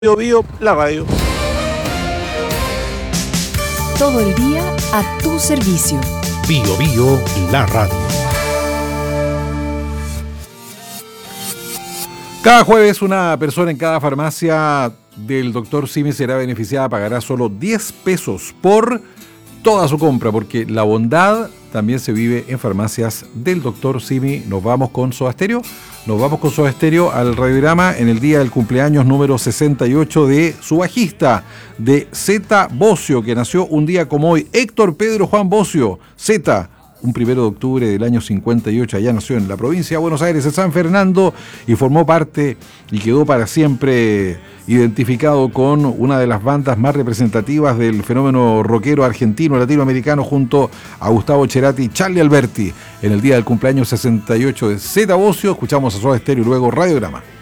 Bio Bio, la radio. Todo el día a tu servicio. Bio Bio, la radio. Cada jueves una persona en cada farmacia del Dr. Simi será beneficiada, pagará solo 10 pesos por toda su compra, porque la bondad también se vive en farmacias del Dr. Simi. Nos vamos con Soda Stereo. Nos vamos con Soda Stereo al radiograma en el día del cumpleaños número 68 de su bajista, de Zeta Bosio, que nació un día como hoy. Héctor Pedro Juan Bosio, Zeta, un 1 de octubre del año 58, allá nació en la provincia de Buenos Aires, en San Fernando, y formó parte y quedó para siempre identificado con una de las bandas más representativas del fenómeno rockero argentino, latinoamericano, junto a Gustavo Cerati y Charlie Alberti. En el día del cumpleaños 68 de Zeta Bosio, escuchamos a Soda Stereo y luego Radiograma.